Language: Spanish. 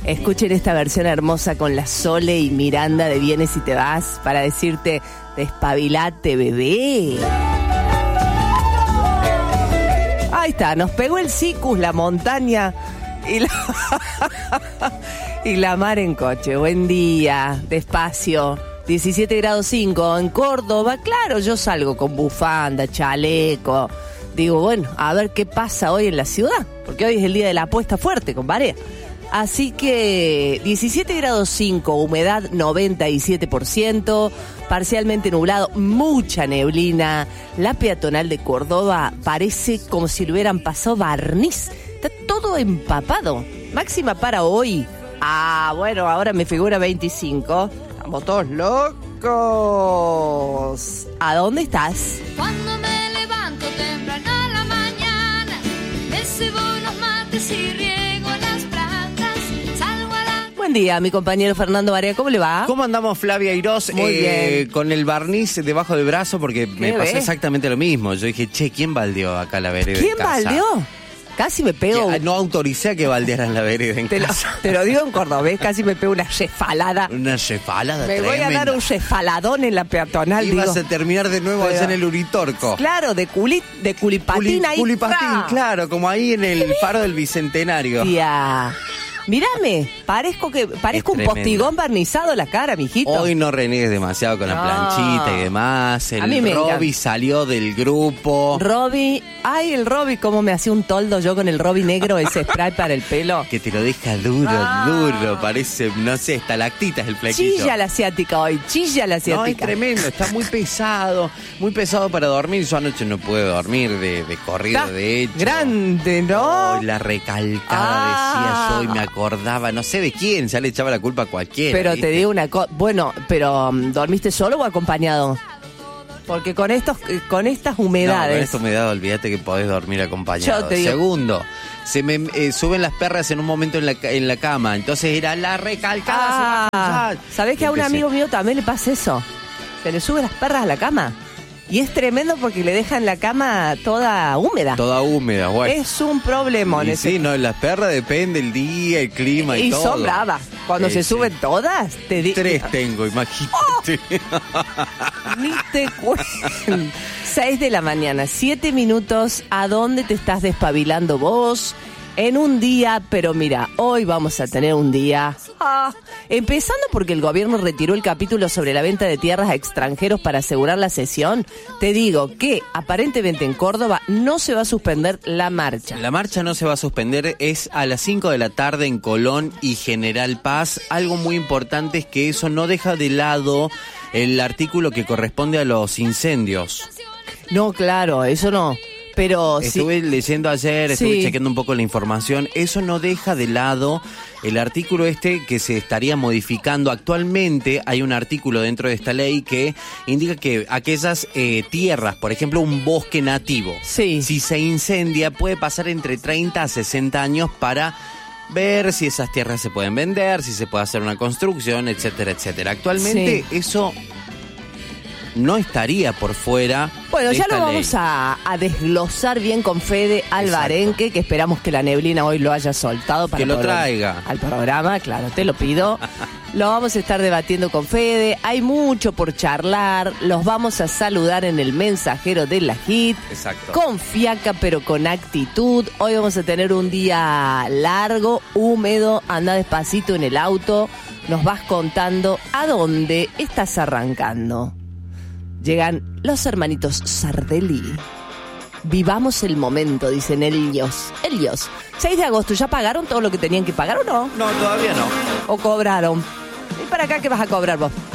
Escuchen esta versión hermosa con la Sole y Miranda de Vienes y te vas para decirte, despabilate, bebé. Ahí está, nos pegó el Sicus, la montaña y la mar en coche. Buen día, despacio. 17 grados 5 en Córdoba. Claro, yo salgo con bufanda, chaleco. Digo, bueno, a ver qué pasa hoy en la ciudad, porque hoy es el día de la apuesta fuerte, compadre. Así que 17 grados 5, humedad 97%, parcialmente nublado, mucha neblina. La peatonal de Córdoba parece como si le hubieran pasado barniz. Está todo empapado. Máxima para hoy. Bueno, ahora me figura 25. Estamos todos locos. ¿A dónde estás? Cuando me levanto temprano a la mañana, me cebo unos mates y riego las plantas. Salgo a la... Buen día, mi compañero Fernando Barea, ¿cómo le va? ¿Cómo andamos, Flavia Irós? Muy bien. Con el barniz debajo del brazo, porque me pasó exactamente lo mismo. Yo dije, ¿quién baldeó acá la vereda ¿Quién en casa? baldeó? Casi me pego. No autoricé a que baldearan la vereda en casa. Te lo digo en cordobés, casi me pego una refalada. Una refalada Me tremenda. voy a dar un refaladón en la peatonal, Ibas digo. a terminar de nuevo allá en el Uritorco. Claro, de culipatín ahí. Culipatín, claro, como ahí en el faro del Bicentenario. Tía, mírame, parezco un tremendo. postigón barnizado la cara, mijito. Hoy no renegues demasiado con la planchita y demás. A mí me El Robbie encanta. salió del grupo. El Robbie, cómo me hacía un toldo yo con el Robbie negro, ese spray para el pelo. Que te lo deja duro, parece, no sé, estalactitas el flequito. Chilla la asiática hoy, chilla la asiática. No, es tremendo, está muy pesado para dormir. Yo anoche no pude dormir de corrido, Está de hecho. grande, ¿no? Hoy la recalcada decía yo y me acordaba, no sé de quién, ya le echaba la culpa a cualquiera. Pero ¿viste? te digo una cosa, bueno, pero ¿dormiste solo o acompañado? Porque con estas No, humedades... con esta humedad olvídate que podés dormir acompañado. Yo te digo- Segundo, se me suben las perras en un momento en la cama, entonces era la recalcada. ¿Sabés que a un amigo mío también le pasa eso? Se le suben las perras a la cama. Y es tremendo porque le dejan la cama toda húmeda. Toda húmeda, güey. Es un problemón. Y sí, no, las perras depende el día, el clima y todo. Y son bravas. Cuando Sí, se sí. suben todas, te digo... 3 tengo, imagínate. Ni te cuento. 6 de la mañana, 7 minutos. ¿A dónde te estás despabilando vos? En un día, pero mira, hoy vamos a tener un día... empezando porque el gobierno retiró el capítulo sobre la venta de tierras a extranjeros para asegurar la cesión. Te digo que aparentemente en Córdoba no se va a suspender la marcha. La marcha no se va a suspender, es a las 5 de la tarde en Colón y General Paz. Algo muy importante es que eso no deja de lado el artículo que corresponde a los incendios. No, claro, eso no. Pero Estuve leyendo ayer, estuve Sí. chequeando un poco la información. Eso no deja de lado el artículo que se estaría modificando. Actualmente hay un artículo dentro de esta ley que indica que aquellas tierras, por ejemplo, un bosque nativo, Sí. si se incendia puede pasar entre 30 a 60 años para ver si esas tierras se pueden vender, si se puede hacer una construcción, etcétera, etcétera. Actualmente eso no estaría por fuera. Bueno, de ya esta lo vamos ley. a desglosar bien con Fede Alvarenque, que esperamos que la neblina hoy lo haya soltado para Que lo poder- traiga. al programa, claro, te lo pido. Lo vamos a estar debatiendo con Fede, hay mucho por charlar, los vamos a saludar en el mensajero de la HIT. Exacto. Con fiaca pero con actitud. Hoy vamos a tener un día largo, húmedo, anda despacito en el auto, nos vas contando a dónde estás arrancando. Llegan los hermanitos Sardelli. Vivamos el momento, dicen ellos. 6 de agosto, ¿ya pagaron todo lo que tenían que pagar o no? No, todavía no. ¿O cobraron? ¿Y para acá qué vas a cobrar vos?